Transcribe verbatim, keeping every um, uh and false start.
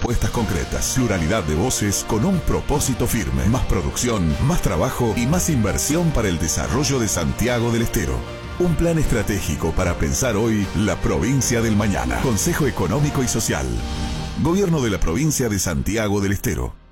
Propuestas concretas, pluralidad de voces con un propósito firme. Más producción, más trabajo y más inversión para el desarrollo de Santiago del Estero. Un plan estratégico para pensar hoy la provincia del mañana. Consejo Económico y Social. Gobierno de la provincia de Santiago del Estero.